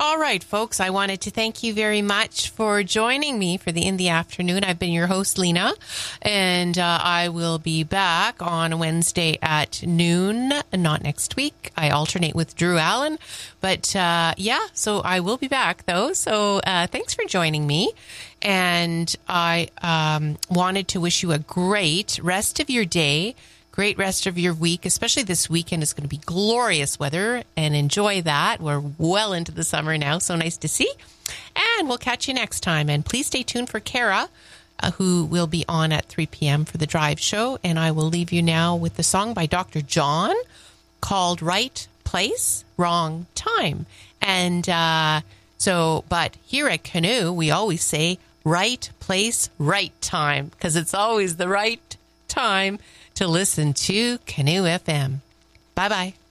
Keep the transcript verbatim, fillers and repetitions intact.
All right, folks, I wanted to thank you very much for joining me for the In the Afternoon. I've been your host, Lena, and uh, I will be back on Wednesday at noon, not next week. I alternate with Drew Allen, but uh, yeah, so I will be back, though. So uh, thanks for joining me, and I um, wanted to wish you a great rest of your day. Great rest of your week, especially this weekend. Is going to be glorious weather, and enjoy that. We're well into the summer now, so nice to see. And we'll catch you next time. And please stay tuned for Kara, uh, who will be on at three p.m. for the Drive Show. And I will leave you now with the song by Doctor John called Right Place, Wrong Time. And uh, so, but here at Canoe, we always say right place, right time, because it's always the right time to listen to Canoe F M. Bye-bye.